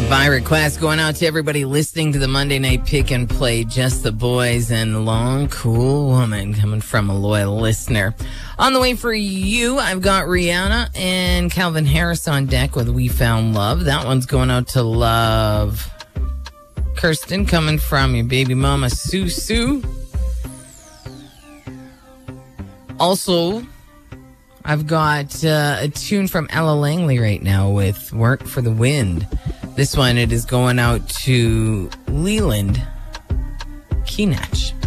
By request, going out to everybody listening to the Monday Night Pick and Play, Just the Boys and Long Cool Woman, coming from a loyal listener. On the way for you, I've got Rihanna and Calvin Harris on deck with We Found Love. That one's going out to Love Kirsten, coming from your baby mama, Sue. Also, I've got a tune from Ella Langley right now with Work for the Wind. This one, it is going out to Leland Keenach.